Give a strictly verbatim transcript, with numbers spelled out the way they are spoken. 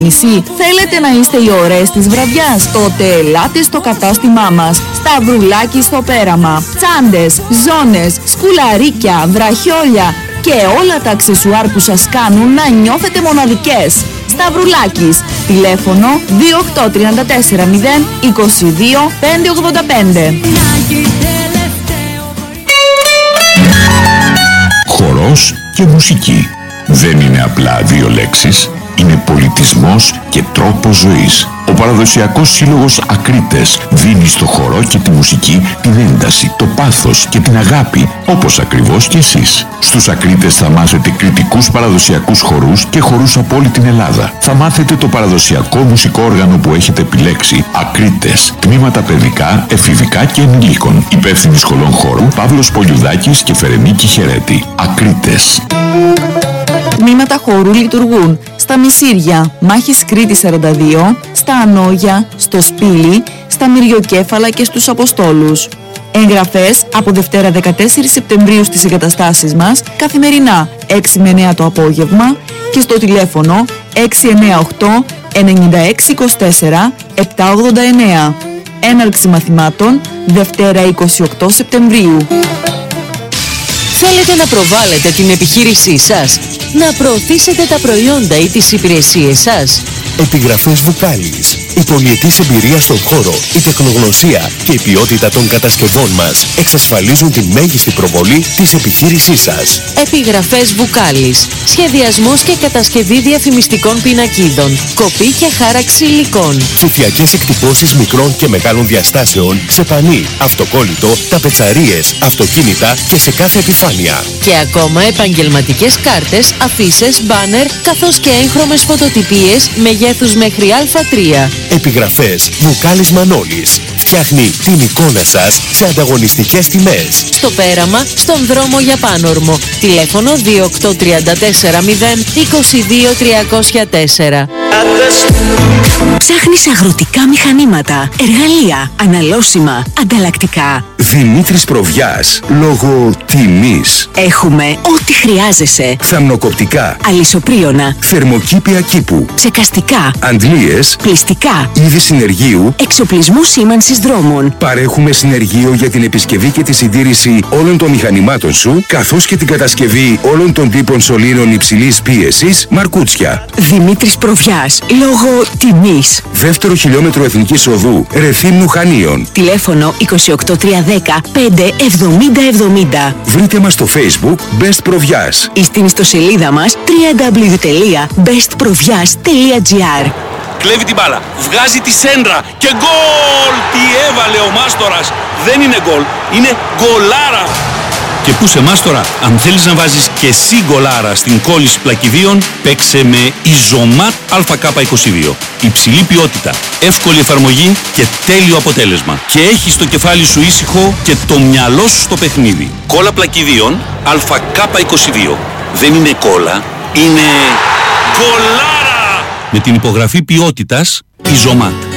Θέλετε να είστε οι ωραίες της βραδιάς? Τότε ελάτε στο κατάστημά μας. Σταυρουλάκι στο Πέραμα. Τσάντες, ζώνες, σκουλαρίκια, βραχιόλια και όλα τα αξεσουάρ που σας κάνουν να νιώθετε μοναδικές. Σταυρουλάκης. Τηλέφωνο δύο οκτώ τρία τέσσερα μηδέν είκοσι δύο πεντακόσια ογδόντα πέντε. Χορός και μουσική δεν είναι απλά δύο λέξεις. Είναι πολιτισμός και τρόπος ζωής. Ο παραδοσιακός σύλλογος Ακρίτες δίνει στο χορό και τη μουσική την ένταση, το πάθος και την αγάπη, όπως ακριβώς και εσείς. Στους Ακρίτες θα μάθετε κριτικούς παραδοσιακούς χορούς και χορούς από όλη την Ελλάδα. Θα μάθετε το παραδοσιακό μουσικό όργανο που έχετε επιλέξει. Ακρίτες, τμήματα παιδικά, εφηβικά και ενηλίκων. Υπεύθυνοι σχολών χώρου Παύλος Πολιουδάκης και Φερενίκη Χερέτη. Ακρίτες. Τμήματα χορού λειτουργούν στα Μυσήρια, Μάχης Κρήτης σαράντα δύο, στα Ανόγια, στο Σπήλι, στα Μυριοκέφαλα και στους Αποστόλους. Εγγραφές από Δευτέρα δεκατέσσερις Σεπτεμβρίου στις εγκαταστάσεις μας, καθημερινά έξι με εννέα το απόγευμα και στο τηλέφωνο έξι εννέα οκτώ εννιά έξι είκοσι τέσσερα επτακόσια ογδόντα εννέα. Έναρξη μαθημάτων Δευτέρα είκοσι οκτώ Σεπτεμβρίου. Θέλετε να προβάλλετε την επιχείρησή σας, να προωθήσετε τα προϊόντα ή τις υπηρεσίες σας? Επιγραφές Βουκάλης. Η πολυετής εμπειρία στον χώρο, η τεχνογνωσία και η ποιότητα των κατασκευών μας εξασφαλίζουν τη μέγιστη προβολή της επιχείρησής σας. Επιγραφές Βουκάλης. Σχεδιασμός και κατασκευή διαφημιστικών πινακίδων, κοπή και χάραξη υλικών. Ψηφιακές εκτυπώσεις μικρών και μεγάλων διαστάσεων σε πανί, αυτοκόλλητο, ταπετσαρίες, αυτοκίνητα και σε κάθε επιφάνεια. Και ακόμα επαγγελματικές κάρτες, αφίσες, μπάνερ, καθώς και έγχρωμες φωτοτυπίες μεγέθους μέχρι Α τρία. Επιγραφές Βουκάλης Μανώλης. Φτιάχνει την εικόνα σας σε ανταγωνιστικές τιμές. Στο Πέραμα, στον δρόμο για Πάνορμο. Τηλέφωνο δύο οκτώ τρία τέσσερα μηδέν είκοσι δύο τριακόσια τέσσερα. Ψάχνεις αγροτικά μηχανήματα, εργαλεία, αναλώσιμα, ανταλλακτικά? Δημήτρης Προβιάς, λόγω τιμής. Έχουμε ό,τι χρειάζεσαι. Θαμνοκοπτικά, αλυσοπρίωνα, θερμοκήπια κήπου, ψεκαστικά, αντλίες, πλυστικά, είδη συνεργείου, εξοπλισμού σήμανσης δρόμων. Παρέχουμε συνεργείο για την επισκευή και τη συντήρηση όλων των μηχανημάτων σου, καθώς και την κατασκευή όλων των τύπων σωλήνων υψηλής πίεσης, μαρκούτσια. Δημήτρης Προβιάς, λόγω τιμής. Δεύτερο χιλιόμετρο Εθνικής Οδού, Ρεθύμνου Χανίων. Τηλέφωνο είκοσι οκτώ τρία δέκα πέντε εβδομήντα εβδομήντα. Βρείτε μας στο Facebook Best Προβιάς ή στην ιστοσελίδα μας double-u double-u double-u τελεία best provias τελεία gr. Κλέβει την μπάλα, βγάζει τη σέντρα και γκολ! Τι έβαλε ο Μάστορας! Δεν είναι γκολ, είναι γκολάρα! Και πού σε Μάστορα, αν θέλεις να βάζεις και εσύ γκολάρα στην κόλληση πλακιδίων, παίξε με Ιζωμάτ Α Κ είκοσι δύο. Υψηλή ποιότητα, εύκολη εφαρμογή και τέλειο αποτέλεσμα. Και έχεις το κεφάλι σου ήσυχο και το μυαλό σου στο παιχνίδι. Κόλλα πλακιδίων Α Κ είκοσι δύο. Δεν είναι κόλλα, είναι γκολάρα! Με την υπογραφή ποιότητας Ιζωμάτ.